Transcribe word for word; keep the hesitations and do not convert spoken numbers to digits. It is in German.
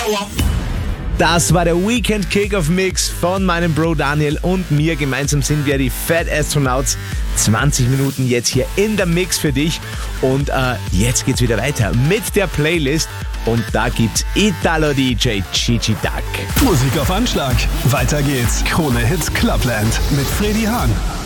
Das war der Weekend Kickoff Mix von meinem Bro Daniel und mir. Gemeinsam sind wir die Fat Astronauts. zwanzig Minuten jetzt hier in der Mix für dich. Und äh, jetzt geht's wieder weiter mit der Playlist. Und da gibt's Italo-D J Gigi Duck. Musik auf Anschlag. Weiter geht's. Krone Hits Clubland mit Freddy Hahn.